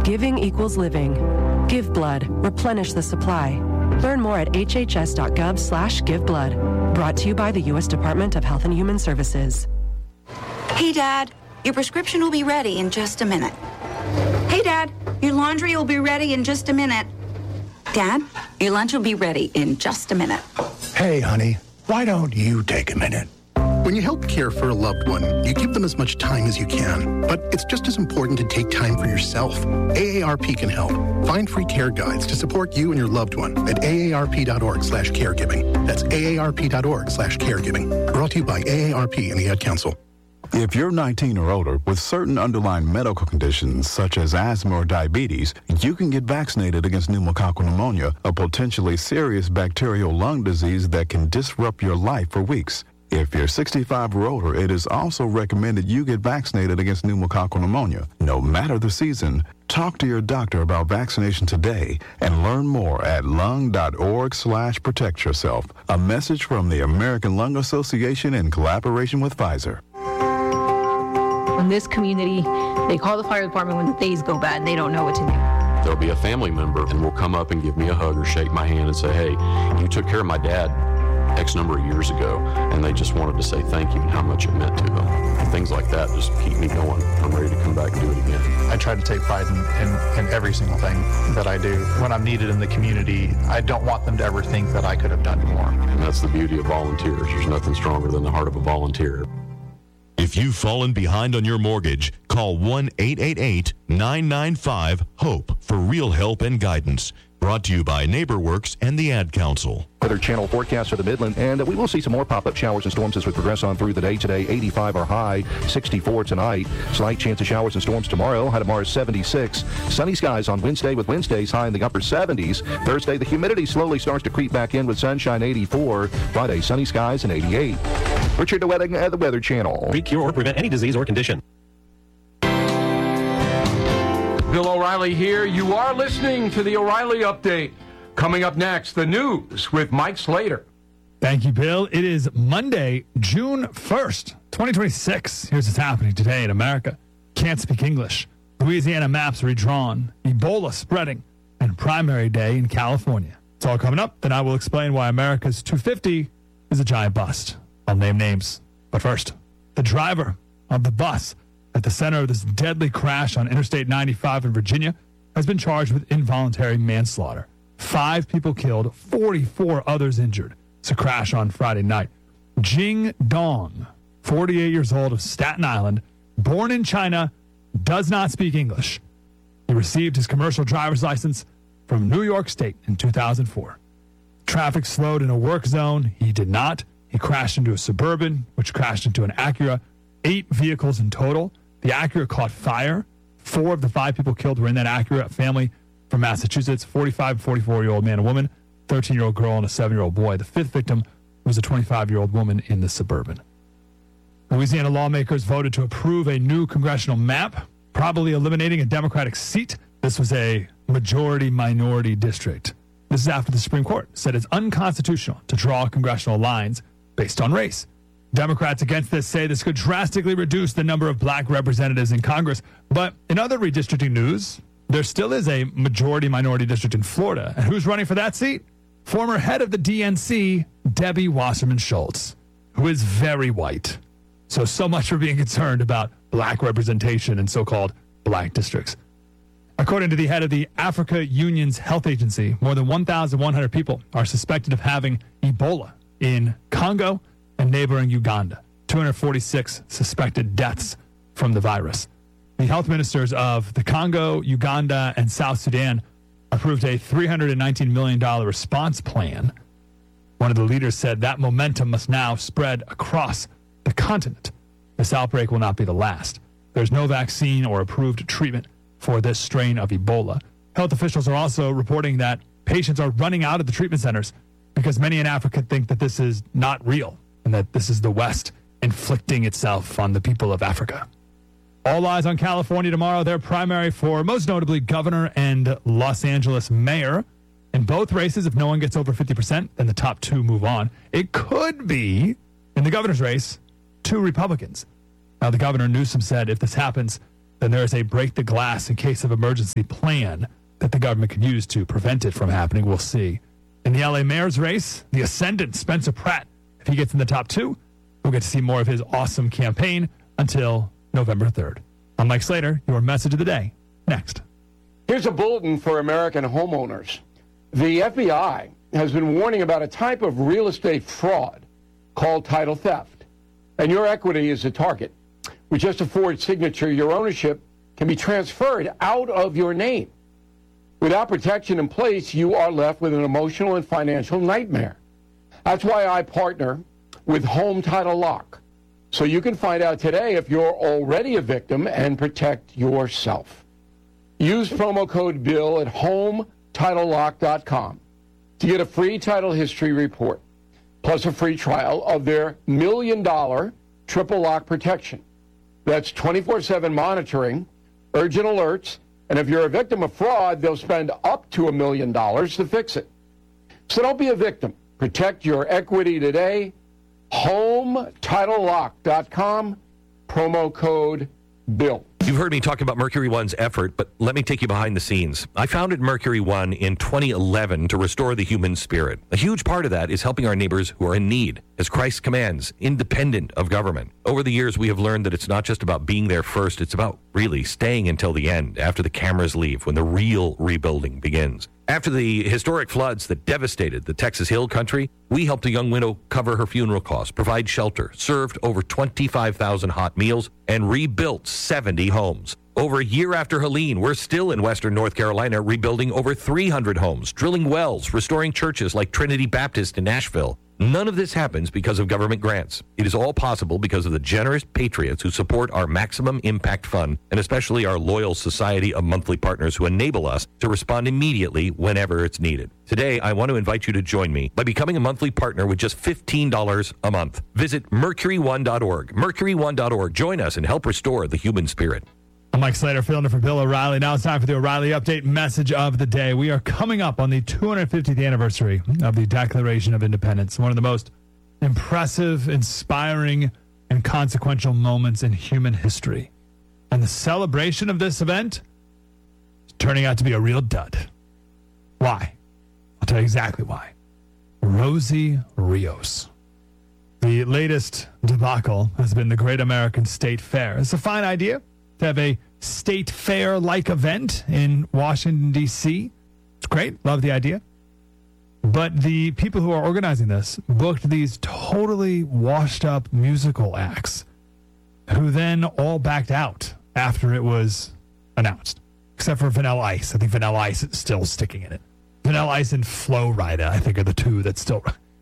Giving equals living. Give blood. Replenish the supply. Learn more at hhs.gov/giveblood. Brought to you by the U.S. Department of Health and Human Services. Hey, Dad, your prescription will be ready in just a minute. Hey, Dad, your laundry will be ready in just a minute. Dad, your lunch will be ready in just a minute. Hey, honey, why don't you take a minute? When you help care for a loved one, you give them as much time as you can. But it's just as important to take time for yourself. AARP can help. Find free care guides to support you and your loved one at aarp.org/caregiving. That's aarp.org/caregiving. Brought to you by AARP and the Ad Council. If you're 19 or older with certain underlying medical conditions such as asthma or diabetes, you can get vaccinated against pneumococcal pneumonia, a potentially serious bacterial lung disease that can disrupt your life for weeks. If you're 65 or older, it is also recommended you get vaccinated against pneumococcal pneumonia, no matter the season. Talk to your doctor about vaccination today and learn more at lung.org/protect yourself. A message from the American Lung Association in collaboration with Pfizer. In this community, they call the fire department when things go bad and they don't know what to do. There'll be a family member and will come up and give me a hug or shake my hand and say, hey, you took care of my dad X number of years ago, and they just wanted to say thank you and how much it meant to them. Things like that just keep me going. I'm ready to come back and do it again. I try to take pride in every single thing that I do. When I'm needed in the community, I don't want them to ever think that I could have done more. And that's the beauty of volunteers. There's nothing stronger than the heart of a volunteer. If you've fallen behind on your mortgage, call 1-888-995-HOPE for real help and guidance. Brought to you by NeighborWorks and the Ad Council. Weather Channel forecast for the Midland, and we will see some more pop-up showers and storms as we progress on through the day today. 85 our high, 64 tonight. Slight chance of showers and storms tomorrow. High tomorrow is 76. Sunny skies on Wednesday with Wednesdays high in the upper 70s. Thursday, the humidity slowly starts to creep back in with sunshine, 84. Friday, sunny skies and 88. Richard DeWetting at the Weather Channel. Cure or prevent any disease or condition. Bill O'Reilly here. You are listening to the O'Reilly Update. Coming up next, the news with Mike Slater. Thank you, Bill. It is Monday, June 1st, 2026. Here's what's happening today in America. Can't speak English. Louisiana maps redrawn. Ebola spreading. And primary day in California. It's all coming up. Then I will explain why America's 250 is a giant bust. I'll name names. But first, the driver of the bus at the center of this deadly crash on Interstate 95 in Virginia has been charged with involuntary manslaughter. 5 people killed, 44 others injured. It's a crash on Friday night. Jing Dong, 48 years old, of Staten Island, born in China, does not speak English. He received his commercial driver's license from New York State in 2004. Traffic slowed in a work zone. He did not. He crashed into a Suburban, which crashed into an Acura. 8 vehicles in total. The Acura caught fire. 4 of the 5 people killed were in that Acura, a family from Massachusetts, 45 and 44-year-old man and woman, 13-year-old girl and a 7-year-old boy. The 5th victim was a 25-year-old woman in the Suburban. Louisiana lawmakers voted to approve a new congressional map, probably eliminating a Democratic seat. This was a majority-minority district. This is after the Supreme Court said it's unconstitutional to draw congressional lines based on race. Democrats against this say this could drastically reduce the number of black representatives in Congress. But in other redistricting news, there still is a majority-minority district in Florida. And who's running for that seat? Former head of the DNC, Debbie Wasserman Schultz, who is very white. So much for being concerned about black representation in so-called black districts. According to the head of the Africa Union's health agency, more than 1,100 people are suspected of having Ebola in Congo and neighboring Uganda. 246 suspected deaths from the virus. The health ministers of the Congo, Uganda, and South Sudan approved a $319 million response plan. One of the leaders said that momentum must now spread across the continent. This outbreak will not be the last. There's no vaccine or approved treatment for this strain of Ebola. Health officials are also reporting that patients are running out of the treatment centers because many in Africa think that this is not real and that this is the West inflicting itself on the people of Africa. All eyes on California tomorrow. Their primary for, most notably, governor and Los Angeles mayor. In both races, if no one gets over 50%, then the top 2 move on. It could be, in the governor's race, 2 Republicans. Now, the governor, Newsom, said if this happens, then there is a break the glass in case of emergency plan that the government can use to prevent it from happening. We'll see. In the LA mayor's race, the ascendant Spencer Pratt, if he gets in the top 2, we'll get to see more of his awesome campaign until November 3rd. I'm Mike Slater, your message of the day. Next. Here's a bulletin for American homeowners. The FBI has been warning about a type of real estate fraud called title theft. And your equity is a target. With just a forged signature, your ownership can be transferred out of your name. Without protection in place, you are left with an emotional and financial nightmare. That's why I partner with Home Title Lock, so you can find out today if you're already a victim and protect yourself. Use promo code BILL at HomeTitleLock.com to get a free title history report, plus a free trial of their $1 million triple lock protection. That's 24/7 monitoring, urgent alerts, and if you're a victim of fraud, they'll spend up to $1 million to fix it. So don't be a victim. Protect your equity today. HomeTitleLock.com, promo code BILL. You've heard me talk about Mercury One's effort, but let me take you behind the scenes. I founded Mercury One in 2011 to restore the human spirit. A huge part of that is helping our neighbors who are in need, as Christ commands, independent of government. Over the years, we have learned that it's not just about being there first, it's about really staying until the end, after the cameras leave, when the real rebuilding begins. After the historic floods that devastated the Texas Hill Country, we helped a young widow cover her funeral costs, provide shelter, served over 25,000 hot meals, and rebuilt 70 homes. Over a year after Helene, we're still in western North Carolina rebuilding over 300 homes, drilling wells, restoring churches like Trinity Baptist in Nashville. None of this happens because of government grants. It is all possible because of the generous patriots who support our Maximum Impact Fund, and especially our loyal society of monthly partners who enable us to respond immediately whenever it's needed. Today, I want to invite you to join me by becoming a monthly partner with just $15 a month. Visit mercury1.org. Mercury1.org. Join us and help restore the human spirit. I'm Mike Slater, filling in for Bill O'Reilly. Now it's time for the O'Reilly Update message of the day. We are coming up on the 250th anniversary of the Declaration of Independence, one of the most impressive, inspiring, and consequential moments in human history. And the celebration of this event is turning out to be a real dud. Why? I'll tell you exactly why. Rosie Rios. The latest debacle has been the Great American State Fair. It's a fine idea to have a state fair-like event in Washington, D.C. It's great. Love the idea. But the people who are organizing this booked these totally washed-up musical acts who then all backed out after it was announced, except for Vanilla Ice. I think Vanilla Ice is still sticking in it. Vanilla Ice and Flo Rida, I think, are the two that still...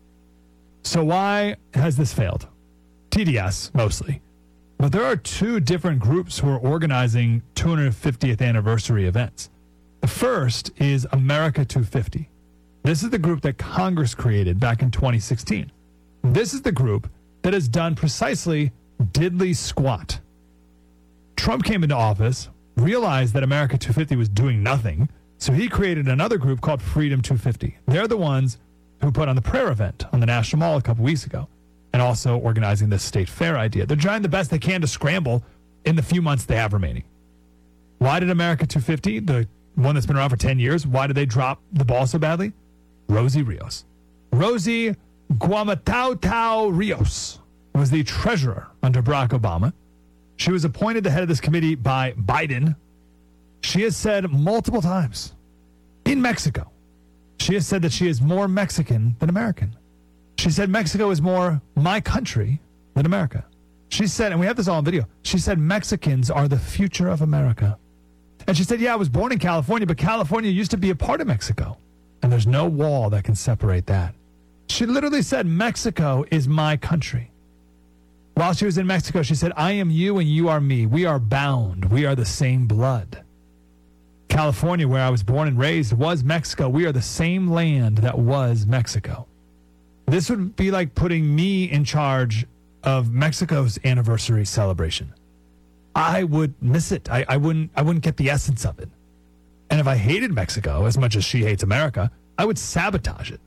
So why has this failed? TDS, mostly. But there are two different groups who are organizing 250th anniversary events. The first is America 250. This is the group that Congress created back in 2016. This is the group that has done precisely diddly squat. Trump came into office, realized that America 250 was doing nothing, so he created another group called Freedom 250. They're the ones who put on the prayer event on the National Mall a couple weeks ago, and also organizing this state fair idea. They're trying the best they can to scramble in the few months they have remaining. Why did America 250, the one that's been around for 10 years, why did they drop the ball so badly? Rosie Rios. Rosie Guamatao Rios was the treasurer under Barack Obama. She was appointed the head of this committee by Biden. She has said multiple times in Mexico, she has said that she is more Mexican than American. She said Mexico is more my country than America. She said, and we have this all on video, she said Mexicans are the future of America. And she said, yeah, I was born in California, but California used to be a part of Mexico. And there's no wall that can separate that. She literally said, Mexico is my country. While she was in Mexico, she said, I am you and you are me. We are bound. We are the same blood. California, where I was born and raised, was Mexico. We are the same land that was Mexico. This would be like putting me in charge of Mexico's anniversary celebration. I would miss it. I wouldn't get the essence of it. And if I hated Mexico as much as she hates America, I would sabotage it.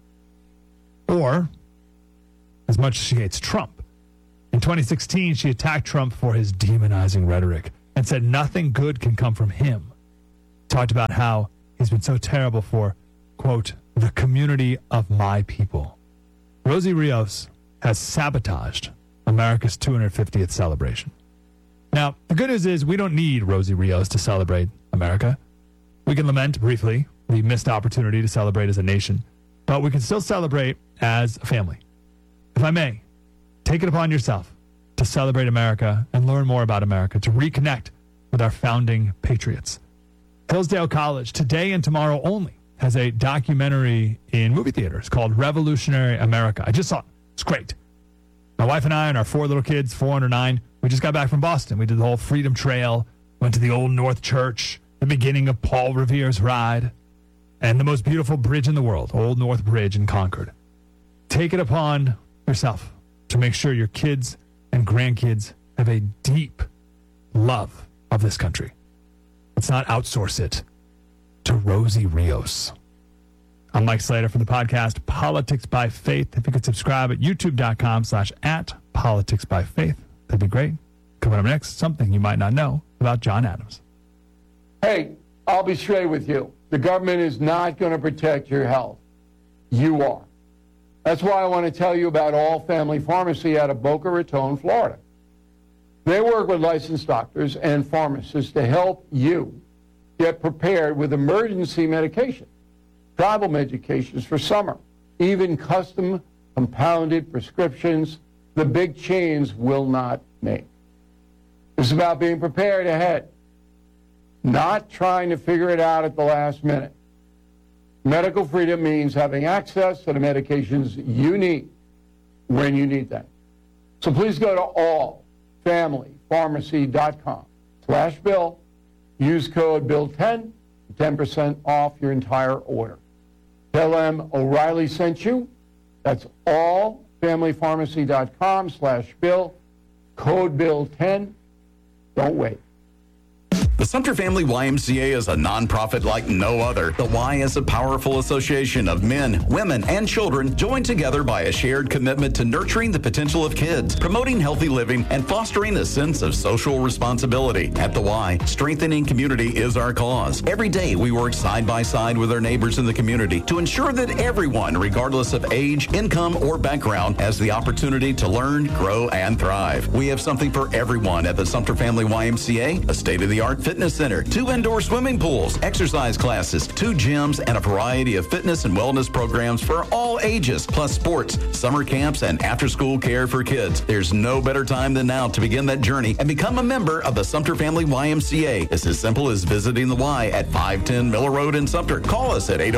Or as much as she hates Trump. In 2016, she attacked Trump for his demonizing rhetoric and said nothing good can come from him. Talked about how he's been so terrible for, quote, the community of my people. Rosie Rios has sabotaged America's 250th celebration. Now, the good news is we don't need Rosie Rios to celebrate America. We can lament briefly the missed opportunity to celebrate as a nation, but we can still celebrate as a family. If I may, take it upon yourself to celebrate America and learn more about America, to reconnect with our founding patriots. Hillsdale College, today and tomorrow only, has a documentary in movie theaters called Revolutionary America. I just saw it. It's great. My wife and I and our 4 little kids, 4 under 9, we just got back from Boston. We did the whole Freedom Trail, went to the Old North Church, the beginning of Paul Revere's ride, and the most beautiful bridge in the world, Old North Bridge in Concord. Take it upon yourself to make sure your kids and grandkids have a deep love of this country. Let's not outsource it to Rosie Rios. I'm Mike Slater from the podcast Politics by Faith. If you could subscribe at youtube.com/@politicsbyfaith, that'd be great. Coming up next, something you might not know about John Adams. Hey, I'll be straight with you. The government is not going to protect your health. You are. That's why I want to tell you about All Family Pharmacy out of Boca Raton, Florida. They work with licensed doctors and pharmacists to help you get prepared with emergency medication, travel medications for summer, even custom compounded prescriptions the big chains will not make. It's about being prepared ahead, not trying to figure it out at the last minute. Medical freedom means having access to the medications you need when you need them. So please go to allfamilypharmacy.com/bill. Use code BILL10, 10% off your entire order. Tell them O'Reilly sent you. That's allfamilypharmacy.com/bill. Code BILL10. Don't wait. The Sumter Family YMCA is a nonprofit like no other. The Y is a powerful association of men, women, and children joined together by a shared commitment to nurturing the potential of kids, promoting healthy living, and fostering a sense of social responsibility. At the Y, strengthening community is our cause. Every day we work side by side with our neighbors in the community to ensure that everyone, regardless of age, income, or background, has the opportunity to learn, grow, and thrive. We have something for everyone at the Sumter Family YMCA, a state-of-the-art fitness center, 2 indoor swimming pools, exercise classes, 2 gyms, and a variety of fitness and wellness programs for all ages, plus sports, summer camps, and after-school care for kids. There's no better time than now to begin that journey and become a member of the Sumter Family YMCA. It's as simple as visiting the Y at 510 Miller Road in Sumter. Call us at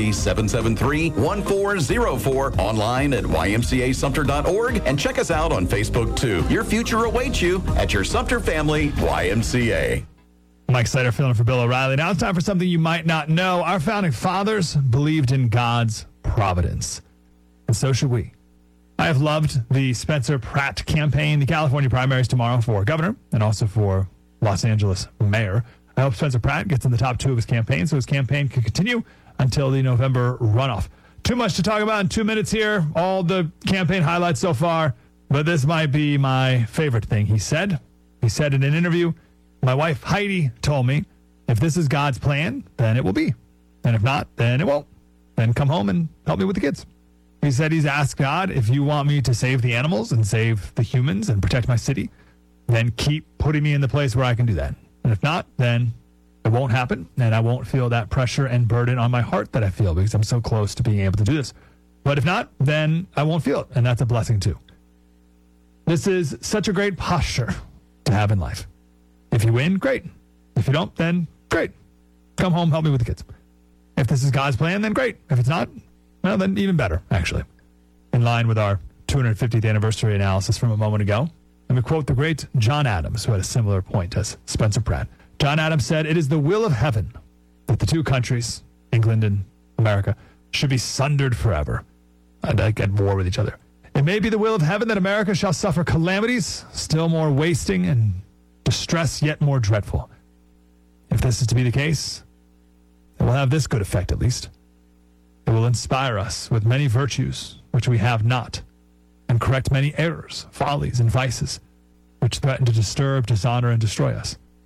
803-773-1404, online at ymcasumter.org, and check us out on Facebook too. Your future awaits you at your Sumter Family YMCA. Mike Slater filling for Bill O'Reilly. Now it's time for something you might not know. Our founding fathers believed in God's providence, and so should we. I have loved the Spencer Pratt campaign, the California primaries tomorrow for governor and also for Los Angeles mayor. I hope Spencer Pratt gets in the top 2 of his campaign so his campaign can continue until the November runoff. Too much to talk about in 2 minutes here, all the campaign highlights so far, but this might be my favorite thing he said. He said in an interview, "My wife, Heidi, told me, if this is God's plan, then it will be. And if not, then it won't. Then come home and help me with the kids." He said he's asked God, if you want me to save the animals and save the humans and protect my city, then keep putting me in the place where I can do that. And if not, then it won't happen, and I won't feel that pressure and burden on my heart that I feel because I'm so close to being able to do this. But if not, then I won't feel it, and that's a blessing too. This is such a great posture to have in life. If you win, great. If you don't, then great. Come home, help me with the kids. If this is God's plan, then great. If it's not, well, then even better, actually. In line with our 250th anniversary analysis from a moment ago, let me quote the great John Adams, who had a similar point as Spencer Pratt. John Adams said, "It is the will of heaven that the 2 countries, England and America, should be sundered forever and at war with each other. It may be the will of heaven that America shall suffer calamities, still more wasting and distress yet more dreadful. If this is to be the case, it will have this good effect at least. It will inspire us with many virtues which we have not, and correct many errors, follies, and vices which threaten to disturb, dishonor, and destroy us.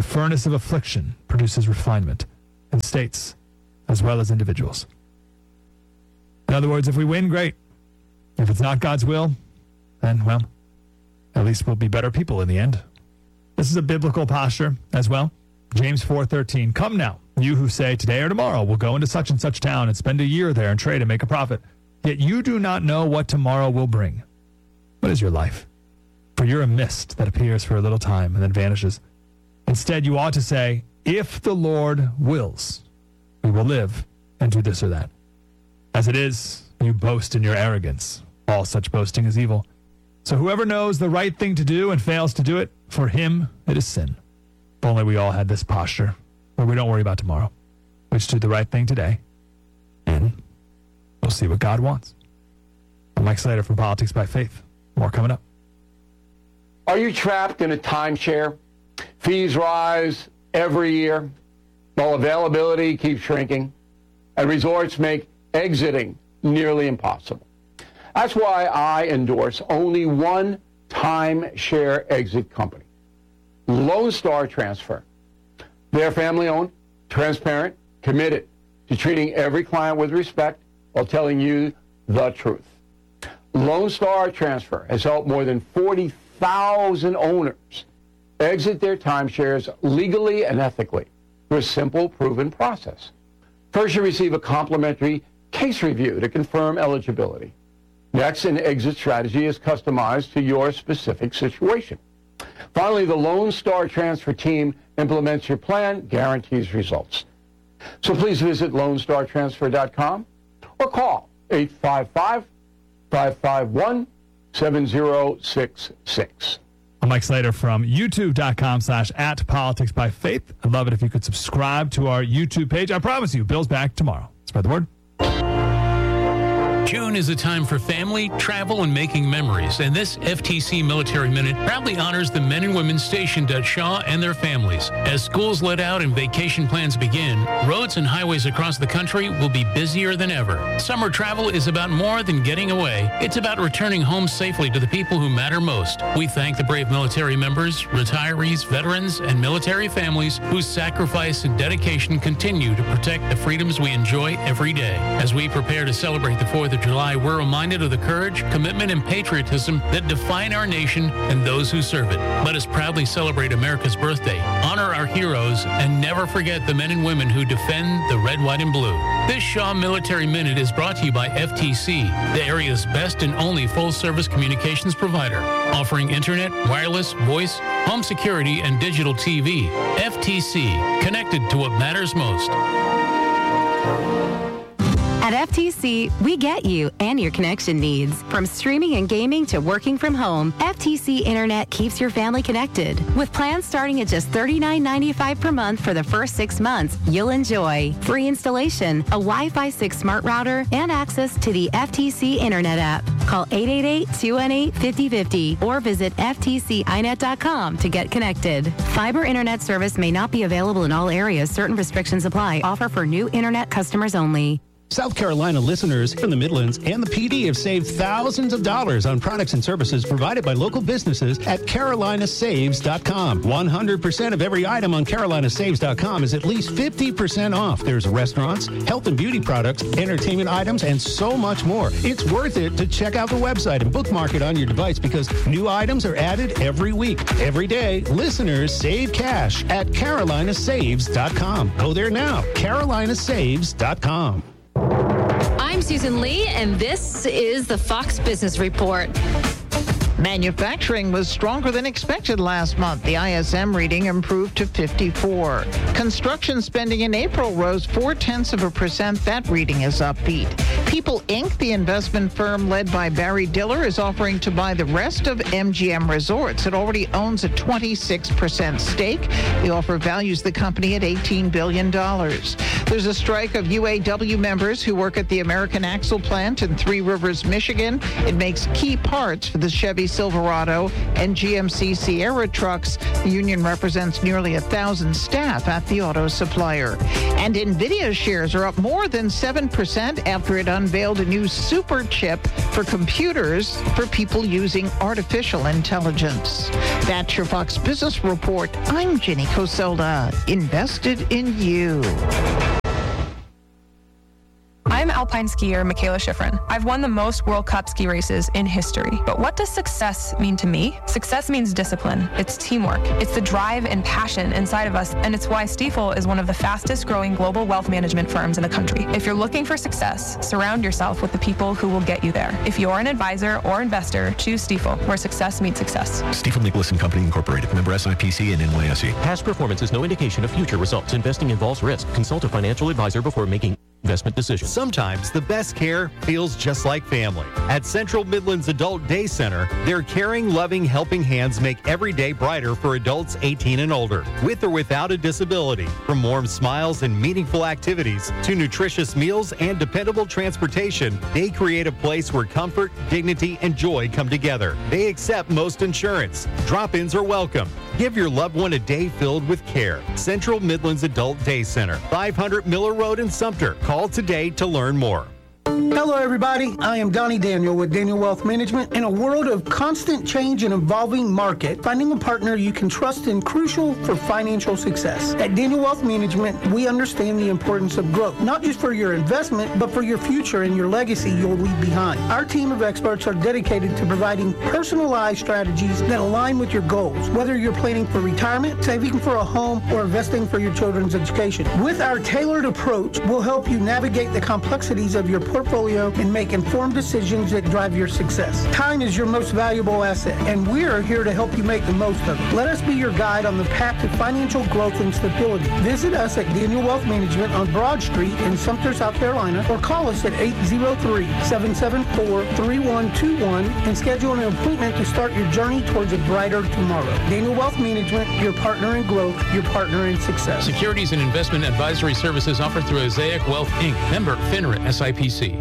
The furnace of affliction produces refinement in states as well as individuals. In other words, if we win, great. If it's not God's will, then, well, at least we'll be better people in the end. This is a biblical posture as well. James 4:13, come now, you who say today or tomorrow we'll go into such and such town and spend a year there and trade and make a profit. Yet you do not know what tomorrow will bring. What is your life? For you're a mist that appears for a little time and then vanishes. Instead, you ought to say, if the Lord wills, we will live and do this or that. As it is, you boast in your arrogance. All such boasting is evil. So whoever knows the right thing to do and fails to do it, for him it is sin. If only we all had this posture, where we don't worry about tomorrow. We just do the right thing today, and we'll see what God wants. I'm Mike Slater from Politics by Faith. More coming up. Are you trapped in a timeshare? Fees rise every year, while availability keeps shrinking, and resorts make exiting nearly impossible. That's why I endorse only one timeshare exit company, Lone Star Transfer. They're family-owned, transparent, committed to treating every client with respect while telling you the truth. Lone Star Transfer has helped more than 40,000 owners exit their timeshares legally and ethically through a simple, proven process. First, you receive a complimentary case review to confirm eligibility. Next, an exit strategy is customized to your specific situation. Finally, the Lone Star Transfer team implements your plan, guarantees results. So please visit LoneStarTransfer.com or call 855-551-7066. I'm Mike Slater from YouTube.com/@PoliticsByFaith. I'd love it if you could subscribe to our YouTube page. I promise you, Bill's back tomorrow. Spread the word. June is a time for family, travel, and making memories, and this FTC Military Minute proudly honors the men and women stationed at Shaw and their families. As schools let out and vacation plans begin, roads and highways across the country will be busier than ever. Summer travel is about more than getting away. It's about returning home safely to the people who matter most. We thank the brave military members, retirees, veterans, and military families whose sacrifice and dedication continue to protect the freedoms we enjoy every day. As we prepare to celebrate the 4th of July, we're reminded of the courage, commitment, and patriotism that define our nation and those who serve it. Let us proudly celebrate America's birthday, honor our heroes, and never forget the men and women who defend the red, white, and blue. This Shaw Military Minute is brought to you by FTC, the area's best and only full-service communications provider, offering internet, wireless, voice, home security, and digital TV. FTC, connected to what matters most. At FTC, we get you and your connection needs. From streaming and gaming to working from home, FTC Internet keeps your family connected. With plans starting at just $39.95 per month for the first 6 months, you'll enjoy free installation, a Wi-Fi 6 smart router, and access to the FTC Internet app. Call 888-218-5050 or visit ftcinet.com to get connected. Fiber Internet service may not be available in all areas. Certain restrictions apply. Offer for new Internet customers only. South Carolina listeners from the Midlands and the PD have saved thousands of dollars on products and services provided by local businesses at carolinasaves.com. 100% of every item on carolinasaves.com is at least 50% off. There's restaurants, health and beauty products, entertainment items, and so much more. It's worth it to check out the website and bookmark it on your device because new items are added every week. Every day, listeners save cash at carolinasaves.com. Go there now, carolinasaves.com. I'm Susan Lee, and this is the Fox Business Report. Manufacturing was stronger than expected last month. The ISM reading improved to 54. Construction spending in April rose 0.4%. That reading is upbeat. People Inc., the investment firm led by Barry Diller, is offering to buy the rest of MGM Resorts. It already owns a 26% stake. The offer values the company at $18 billion. There's a strike of UAW members who work at the American Axle plant in Three Rivers, Michigan. It makes key parts for the Chevy Silverado and GMC Sierra trucks. The union represents nearly 1,000 staff at the auto supplier. And NVIDIA shares are up more than 7% after it unveiled a new super chip for computers for people using artificial intelligence. That's your Fox Business Report. I'm Jenny Coselda, invested in you. I'm alpine skier Michaela Schifrin. I've won the most World Cup ski races in history. But what does success mean to me? Success means discipline. It's teamwork. It's the drive and passion inside of us, and it's why Stifel is one of the fastest growing global wealth management firms in the country. If you're looking for success, surround yourself with the people who will get you there. If you're an advisor or investor, choose Stifel, where success meets success. Stifel Nicholas and Company Incorporated, member SIPC and NYSE. Past performance is no indication of future results. Investing involves risk. Consult a financial advisor before making investment decisions. Sometimes the best care feels just like family. At Central Midlands Adult Day Center, their caring, loving, helping hands make every day brighter for adults 18 and older, with or without a disability. From warm smiles and meaningful activities to nutritious meals and dependable transportation, they create a place where comfort, dignity, and joy come together. They accept most insurance. Drop-ins are welcome. Give your loved one a day filled with care. Central Midlands Adult Day Center, 500 Miller Road in Sumter. Call today to learn more. Hello, everybody. I am Donnie Daniel with Daniel Wealth Management. In a world of constant change and evolving market, finding a partner you can trust is crucial for financial success. At Daniel Wealth Management, we understand the importance of growth, not just for your investment, but for your future and your legacy you'll leave behind. Our team of experts are dedicated to providing personalized strategies that align with your goals, whether you're planning for retirement, saving for a home, or investing for your children's education. With our tailored approach, we'll help you navigate the complexities of your portfolio and make informed decisions that drive your success. Time is your most valuable asset, and we're here to help you make the most of it. Let us be your guide on the path to financial growth and stability. Visit us at Daniel Wealth Management on Broad Street in Sumter, South Carolina, or call us at 803-774-3121 and schedule an appointment to start your journey towards a brighter tomorrow. Daniel Wealth Management, your partner in growth, your partner in success. Securities and investment advisory services offered through Azaic Wealth, Inc., member FINRA SIPC.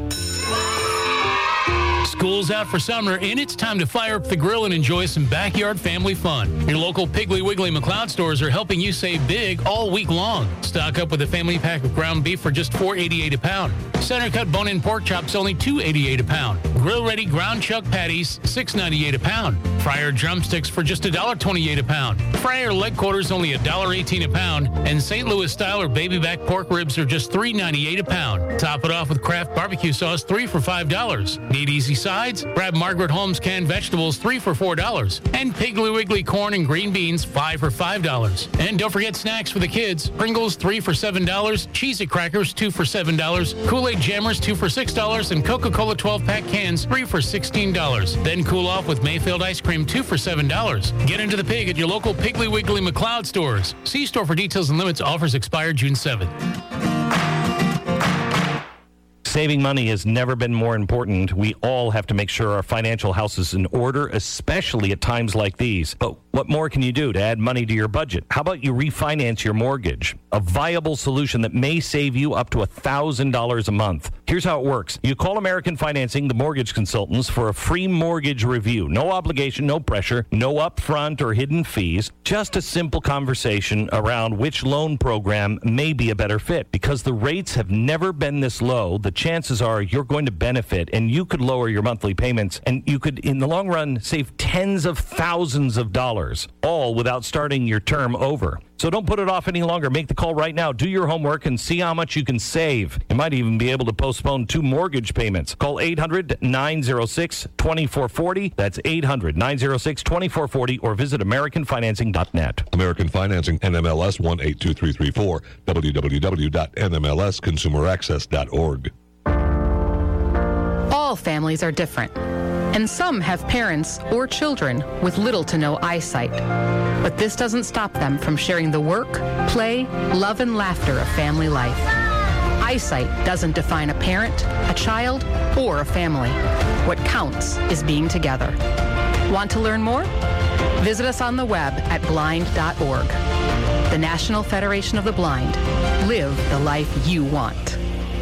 School's out for summer, and it's time to fire up the grill and enjoy some backyard family fun. Your local Piggly Wiggly McLeod stores are helping you save big all week long. Stock up with a family pack of ground beef for just $4.88 a pound. Center cut bone-in pork chops only $2.88 a pound. Grill-ready ground chuck patties $6.98 a pound. Fryer drumsticks for just $1.28 a pound. Fryer leg quarters only $1.18 a pound. And St. Louis style or baby back pork ribs are just $3.98 a pound. Top it off with Kraft barbecue sauce, 3 for $5. Need easy sides? Grab Margaret Holmes canned vegetables, 3 for $4. And Piggly Wiggly corn and green beans, 5 for $5. And don't forget snacks for the kids. Pringles, 3 for $7. Cheez-It crackers, 2 for $7. Kool-Aid Jammers, 2 for $6. And Coca-Cola 12-pack cans, 3 for $16. Then cool off with Mayfield ice cream, 2 for $7. Get into the pig at your local Piggly Wiggly McLeod stores. See store for details and limits. Offers expire June 7th. Saving money has never been more important. We all have to make sure our financial house is in order, especially at times like these. But what more can you do to add money to your budget? How about you refinance your mortgage? A viable solution that may save you up to $1,000 a month. Here's how it works. You call American Financing, the mortgage consultants, for a free mortgage review. No obligation, no pressure, no upfront or hidden fees. Just a simple conversation around which loan program may be a better fit. Because the rates have never been this low, the chances are you're going to benefit, and you could lower your monthly payments, and you could, in the long run, save tens of thousands of dollars, all without starting your term over. So don't put it off any longer. Make the call right now. Do your homework and see how much you can save. You might even be able to postpone 2 mortgage payments. Call 800-906-2440. That's 800-906-2440, or visit AmericanFinancing.net. American Financing, NMLS 182334, www.nmlsconsumeraccess.org. All families are different, and some have parents or children with little to no eyesight. But this doesn't stop them from sharing the work, play, love, and laughter of family life. Eyesight doesn't define a parent, a child, or a family. What counts is being together. Want to learn more? Visit us on the web at blind.org. The National Federation of the Blind. Live the life you want.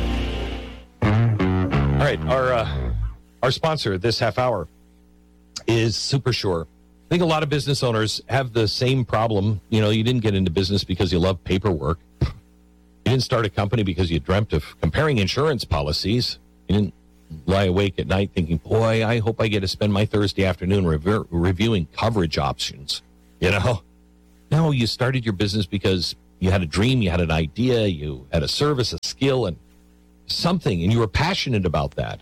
All right, our sponsor this half hour is Supersure. I think a lot of business owners have the same problem. You know, you didn't get into business because you love paperwork. You didn't start a company because you dreamt of comparing insurance policies. You didn't lie awake at night thinking, boy, I hope I get to spend my Thursday afternoon reviewing coverage options. You know? No, you started your business because you had a dream, you had an idea, you had a service, a skill, and something, and you were passionate about that.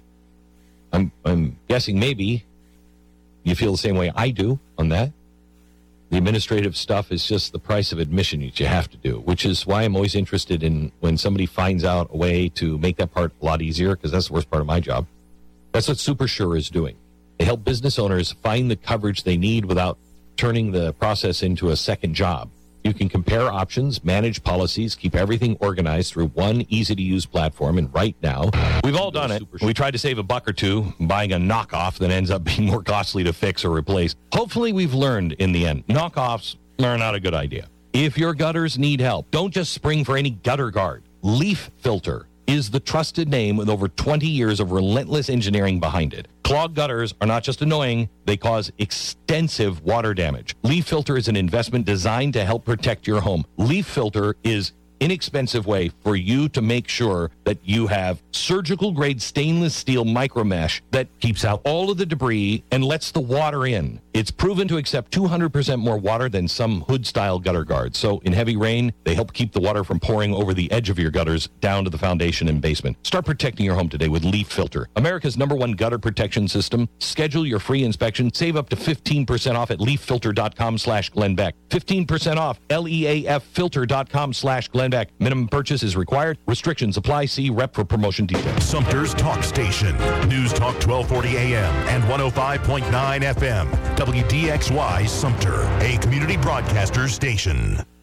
I'm guessing maybe you feel the same way I do on that. The administrative stuff is just the price of admission that you have to do, which is why I'm always interested in when somebody finds out a way to make that part a lot easier, because that's the worst part of my job. That's what Supersure is doing. They help business owners find the coverage they need without turning the process into a second job. You can compare options, manage policies, keep everything organized through one easy-to-use platform. And right now, we've all done it. We tried to save a buck or two buying a knockoff that ends up being more costly to fix or replace. Hopefully, we've learned in the end. Knockoffs are not a good idea. If your gutters need help, don't just spring for any gutter guard. Leaf Filter is the trusted name with over 20 years of relentless engineering behind it. Clogged gutters are not just annoying, they cause extensive water damage. Leaf Filter is an investment designed to help protect your home. Leaf Filter is inexpensive way for you to make sure that you have surgical grade stainless steel micro mesh that keeps out all of the debris and lets the water in. It's proven to accept 200% more water than some hood style gutter guards. So in heavy rain, they help keep the water from pouring over the edge of your gutters down to the foundation and basement. Start protecting your home today with Leaf Filter, America's #1 gutter protection system. Schedule your free inspection. Save up to 15% off at leaffilter.com/Glenn Beck. 15% off leaffilter.com/Glenn Beck. Minimum purchase is required. Restrictions apply. See rep for promotion details. Sumter's Talk Station. News Talk 1240 AM and 105.9 FM. WDXY Sumter, a community broadcaster station.